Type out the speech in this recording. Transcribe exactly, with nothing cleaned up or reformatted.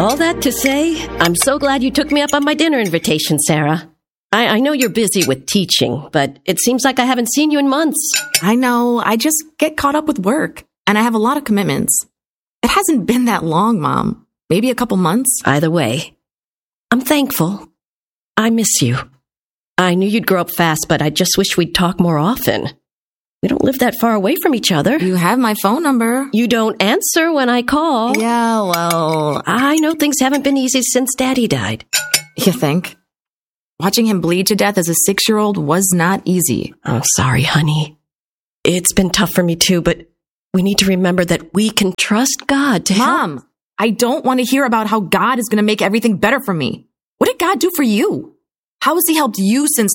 All that to say, I'm so glad you took me up on my dinner invitation, Sarah. I, I know you're busy with teaching, but it seems like I haven't seen you in months. I know. I just get caught up with work, and I have a lot of commitments. It hasn't been that long, Mom. Maybe a couple months. Either way, I'm thankful. I miss you. I knew you'd grow up fast, but I just wish we'd talk more often. We don't live that far away from each other. You have my phone number. You don't answer when I call. Yeah, well... I know things haven't been easy since Daddy died. You think? Watching him bleed to death as a six-year-old was not easy. Oh, sorry, honey. It's been tough for me too, but we need to remember that we can trust God to help. Mom, I don't want to hear about how God is going to make everything better for me. What did God do for you? How has he helped you since